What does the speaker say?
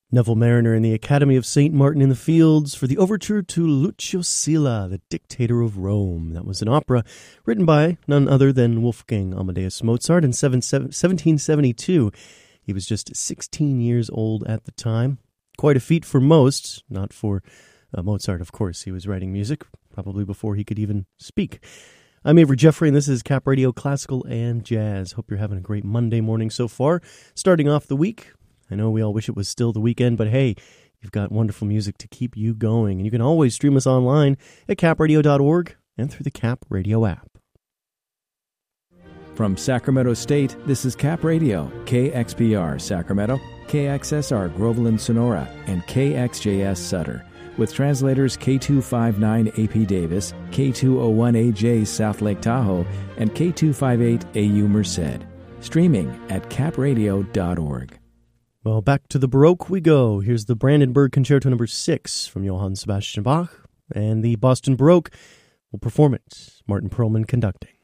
Neville Mariner and the Academy of St. Martin in the Fields for the overture to Lucio Silla, the Dictator of Rome. That was an opera written by none other than Wolfgang Amadeus Mozart in 1772. He was just 16 years old at the time. Quite a feat for most, not for Mozart, of course. He was writing music probably before he could even speak. I'm Avery Jeffrey, and this is Cap Radio Classical and Jazz. Hope you're having a great Monday morning so far. Starting off the week, I know we all wish it was still the weekend, but hey, you've got wonderful music to keep you going. And you can always stream us online at capradio.org and through the Cap Radio app. From Sacramento State, this is Cap Radio, KXPR Sacramento, KXSR Groveland Sonora, and KXJS Sutter. With translators K259 AP Davis, K201AJ South Lake Tahoe, and K258 AU Merced. Streaming at capradio.org. Well, back to the Baroque we go. Here's the Brandenburg Concerto No. 6 from Johann Sebastian Bach, and the Boston Baroque will perform it. Martin Perlman conducting.